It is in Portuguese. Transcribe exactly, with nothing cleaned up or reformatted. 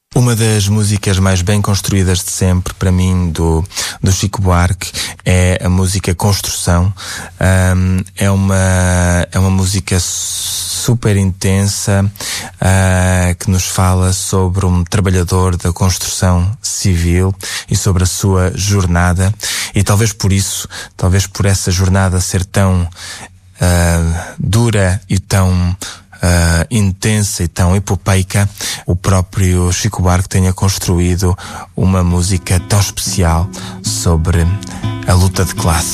Uma das músicas mais bem construídas de sempre, para mim, do, do Chico Buarque, é a música Construção. Um, é uma, é uma música super intensa, uh, que nos fala sobre um trabalhador da construção civil e sobre a sua jornada. E talvez por isso, talvez por essa jornada ser tão uh, dura e tão Uh, intensa e tão epopeica, o próprio Chico Buarque tenha construído uma música tão especial sobre a luta de classe.